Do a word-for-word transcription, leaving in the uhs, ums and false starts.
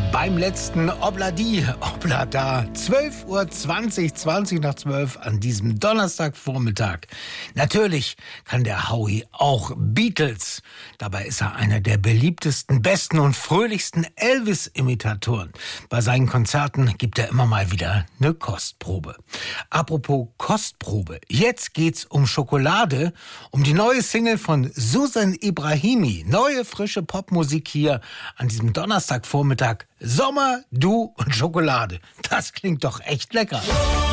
Beim letzten Obladi, Oblada, zwölf Uhr zwanzig, zwanzig nach zwölf an diesem Donnerstagvormittag. Natürlich kann der Howie auch Beatles. Dabei ist er einer der beliebtesten, besten und fröhlichsten Elvis-Imitatoren. Bei seinen Konzerten gibt er immer mal wieder eine Kostprobe. Apropos Kostprobe, jetzt geht's um Schokolade, um die neue Single von Susan Ibrahimi. Neue, frische Popmusik hier an diesem Donnerstagvormittag. Sommer, du und Schokolade. Das klingt doch echt lecker.